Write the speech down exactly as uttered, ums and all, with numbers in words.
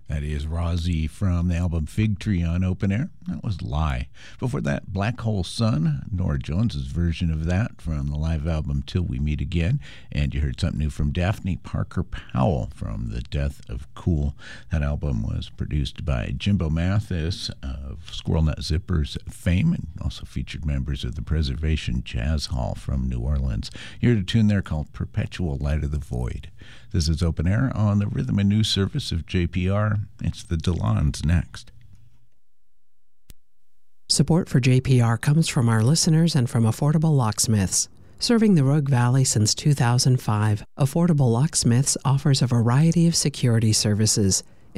That is Rozzy from the album Fig Tree on Open Air. That was Lie. Before that, Black Hole Sun, Norah Jones's version of that from the live album Till We Meet Again. And you heard something new from Daphne Parker Powell from The Death of Cool. That album was produced by Jimbo Mathis of Squirrel Nut Zippers fame and also featured members of the Preservation Jazz Hall from New Orleans. You heard a tune there called Perpetual Light of the Void. This is Open Air on the Rhythm and News Service of J P R. It's the DeLons next. Support for J P R comes from our listeners and from Affordable Locksmiths. Serving the Rogue Valley since two thousand five, Affordable Locksmiths offers a variety of security services,